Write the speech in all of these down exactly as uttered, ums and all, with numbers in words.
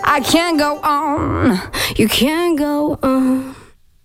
I can't go on, you can't go on.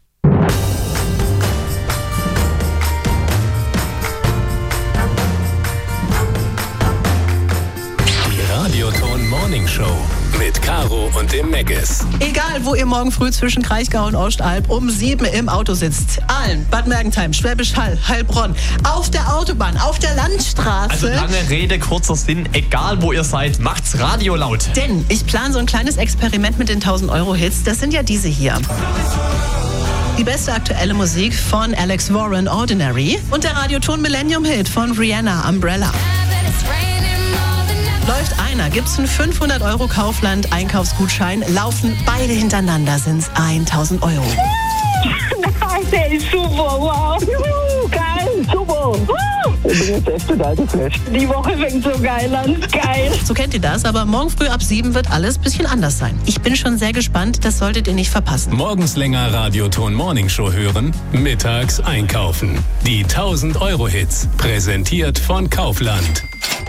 Radioton Morning Show mit Caro und dem Meggis. Egal, wo ihr morgen früh zwischen Kraichgau und Ostalb um sieben im Auto sitzt. Aalen, Bad Mergentheim, Schwäbisch Hall, Heilbronn, auf der Autobahn, auf der Landstraße. Also lange Rede, kurzer Sinn, egal wo ihr seid, macht's Radio laut. Denn ich plane so ein kleines Experiment mit den tausend Euro Hits. Das sind ja diese hier. Die beste aktuelle Musik von Alex Warren, Ordinary. Und der Radioton Millennium Hit von Rihanna, Umbrella. Läuft einer, gibt's einen fünfhundert Euro Kaufland Einkaufsgutschein, laufen beide hintereinander, sind's tausend Euro. Der ist super, wow. Juhu, geil, super. Ich bin jetzt echt total geflasht. Die Woche fängt so geil an, geil. So kennt ihr das, aber morgen früh ab sieben wird alles ein bisschen anders sein. Ich bin schon sehr gespannt, das solltet ihr nicht verpassen. Morgens länger Radioton Morning Show hören, mittags einkaufen. Die tausend Euro Hits, präsentiert von Kaufland.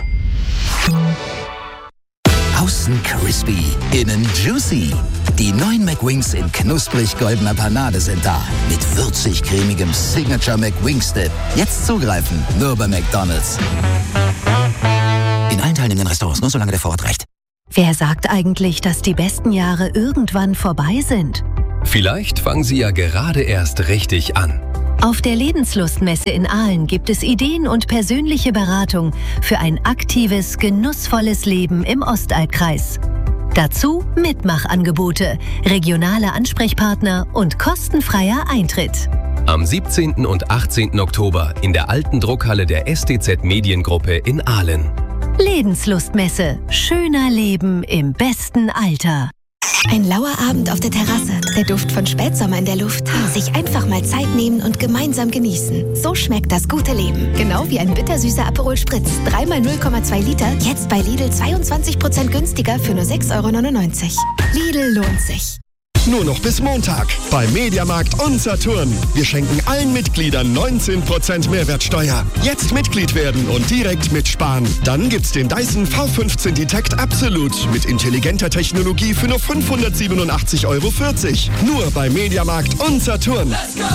Außen crispy, innen juicy. Die neuen McWings in knusprig goldener Panade sind da. Mit würzig-cremigem Signature McWings Dip. Jetzt zugreifen, nur bei McDonald's. In allen teilnehmenden Restaurants, nur solange der Vorrat reicht. Wer sagt eigentlich, dass die besten Jahre irgendwann vorbei sind? Vielleicht fangen Sie ja gerade erst richtig an. Auf der Lebenslustmesse in Aalen gibt es Ideen und persönliche Beratung für ein aktives, genussvolles Leben im Ostalbkreis. Dazu Mitmachangebote, regionale Ansprechpartner und kostenfreier Eintritt. Am siebzehnten und achtzehnten Oktober in der alten Druckhalle der S T Z Mediengruppe in Aalen. Lebenslustmesse. Schöner Leben im besten Alter. Ein lauer Abend auf der Terrasse, der Duft von Spätsommer in der Luft. Sich einfach mal Zeit nehmen und gemeinsam genießen. So schmeckt das gute Leben. Genau wie ein bittersüßer Aperol Spritz. dreimal null Komma zwei Liter, jetzt bei Lidl zweiundzwanzig Prozent günstiger für nur sechs Euro neunundneunzig. Lidl lohnt sich. Nur noch bis Montag bei Mediamarkt und Saturn. Wir schenken allen Mitgliedern neunzehn Prozent Mehrwertsteuer. Jetzt Mitglied werden und direkt mitsparen. Dann gibt's den Dyson V fünfzehn Detect Absolute mit intelligenter Technologie für nur fünfhundertsiebenundachtzig Euro vierzig. Nur bei Mediamarkt und Saturn. Let's go!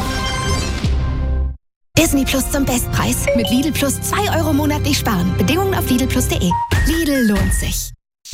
Disney Plus zum Bestpreis. Mit Lidl Plus zwei Euro monatlich sparen. Bedingungen auf lidl plus punkt de. Lidl lohnt sich.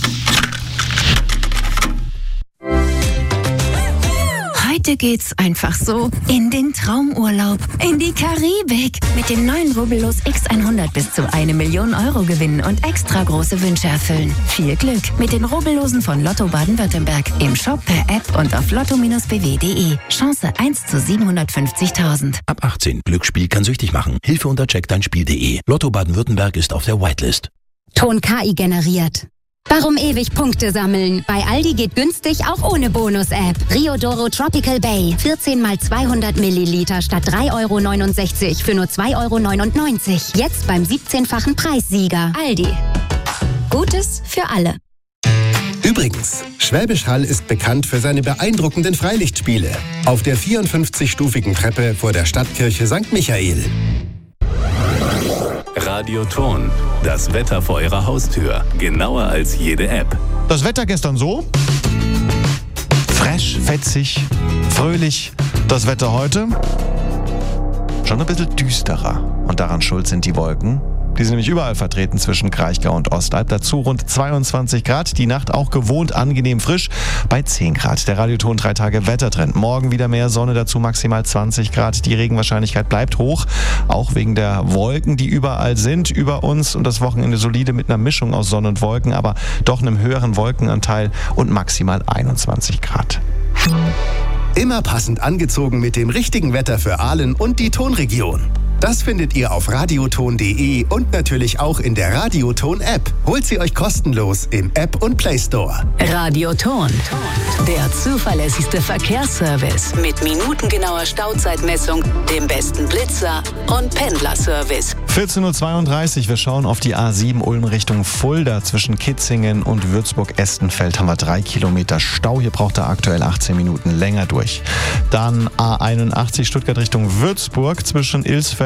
Heute geht's einfach so in den Traumurlaub, in die Karibik. Mit dem neuen Rubbellos X hundert bis zu eine Million Euro gewinnen und extra große Wünsche erfüllen. Viel Glück mit den Rubbellosen von Lotto Baden-Württemberg. Im Shop, per App und auf lotto Bindestrich b w punkt de. Chance eins zu siebenhundertfünfzigtausend. Ab achtzehn. Glücksspiel kann süchtig machen. Hilfe unter check dein spiel punkt de. Lotto Baden-Württemberg ist auf der Whitelist. Ton K I generiert. Warum ewig Punkte sammeln? Bei Aldi geht günstig auch ohne Bonus-App. Riodoro Tropical Bay. vierzehn mal zweihundert Milliliter statt drei Euro neunundsechzig für nur zwei Euro neunundneunzig. Jetzt beim siebzehnfachen Preissieger. Aldi. Gutes für alle. Übrigens, Schwäbisch Hall ist bekannt für seine beeindruckenden Freilichtspiele. Auf der vierundfünfzigstufigen Treppe vor der Stadtkirche Sankt Michael. Radioton. Das Wetter vor Ihrer Haustür. Genauer als jede App. Das Wetter gestern so? Fresh, fetzig, fröhlich. Das Wetter heute? Schon ein bisschen düsterer. Und daran schuld sind die Wolken. Die sind nämlich überall vertreten zwischen Kraichgau und Ostalb. Dazu rund zweiundzwanzig Grad. Die Nacht auch gewohnt angenehm frisch bei zehn Grad. Der Radioton drei Tage Wettertrend. Morgen wieder mehr Sonne, dazu maximal zwanzig Grad. Die Regenwahrscheinlichkeit bleibt hoch. Auch wegen der Wolken, die überall sind über uns. Und das Wochenende solide mit einer Mischung aus Sonne und Wolken, aber doch einem höheren Wolkenanteil und maximal einundzwanzig Grad. Immer passend angezogen mit dem richtigen Wetter für Aalen und die Tonregion. Das findet ihr auf radioton punkt de und natürlich auch in der Radioton-App. Holt sie euch kostenlos im App und Play Store. Radioton, der zuverlässigste Verkehrsservice mit minutengenauer Stauzeitmessung, dem besten Blitzer und Pendlerservice. vierzehn Uhr zweiunddreißig, wir schauen auf die A sieben Ulm Richtung Fulda. Zwischen Kitzingen und Würzburg-Estenfeld haben wir drei Kilometer Stau. Hier braucht er aktuell achtzehn Minuten länger durch. Dann A einundachtzig Stuttgart Richtung Würzburg zwischen Ilsfeld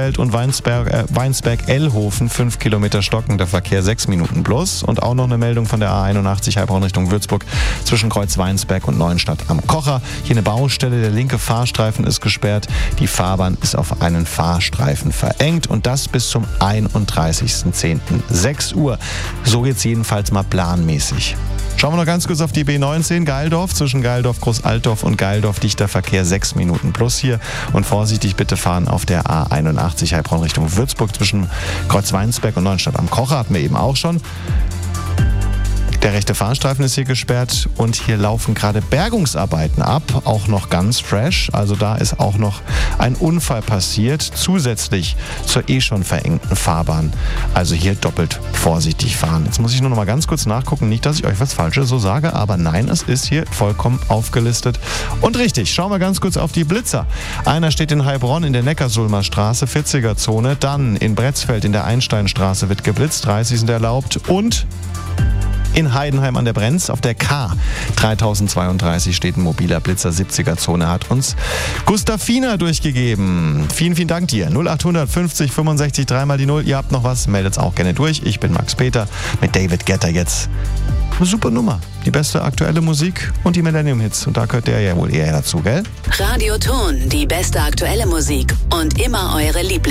Bretzfeld und Weinsberg, äh, Weinsberg-Ellhofen fünf Kilometer stockender Verkehr, sechs Minuten plus. Und auch noch eine Meldung von der A einundachtzig Heilbronn Richtung Würzburg zwischen Kreuz Weinsberg und Neuenstadt am Kocher. Hier eine Baustelle, der linke Fahrstreifen ist gesperrt. Die Fahrbahn ist auf einen Fahrstreifen verengt und das bis zum einunddreißigsten zehnten sechs Uhr. So geht's jedenfalls mal planmäßig. Schauen wir noch ganz kurz auf die B neunzehn, Geildorf, zwischen Geildorf, Großaltdorf und Geildorf, dichter Verkehr, sechs Minuten plus hier. Und vorsichtig bitte fahren auf der A einundachtzig Heilbronn Richtung Würzburg zwischen Kreuz Weinsberg und Neuenstadt am Kocher, hatten wir eben auch schon. Der rechte Fahrstreifen ist hier gesperrt und hier laufen gerade Bergungsarbeiten ab, auch noch ganz fresh. Also da ist auch noch ein Unfall passiert, zusätzlich zur eh schon verengten Fahrbahn. Also hier doppelt vorsichtig fahren. Jetzt muss ich nur noch mal ganz kurz nachgucken, nicht, dass ich euch was Falsches so sage, aber nein, es ist hier vollkommen aufgelistet und richtig. Schauen wir ganz kurz auf die Blitzer. Einer steht in Heilbronn in der Neckarsulmer Straße, vierziger Zone, dann in Bretzfeld in der Einsteinstraße wird geblitzt, dreißig sind erlaubt und in Heidenheim an der Brenz auf der K dreitausendzweiunddreißig steht ein mobiler Blitzer, siebziger Zone, hat uns Gustav Fiener durchgegeben. Vielen, vielen Dank dir. null achthundert fünfzig fünfundsechzig dreimal die null. Ihr habt noch was, meldet es auch gerne durch. Ich bin Max Peter mit David Guetta jetzt. Eine super Nummer. Die beste aktuelle Musik und die Millennium-Hits. Und da gehört der ja wohl eher dazu, gell? Radioton, die beste aktuelle Musik und immer eure Lieblings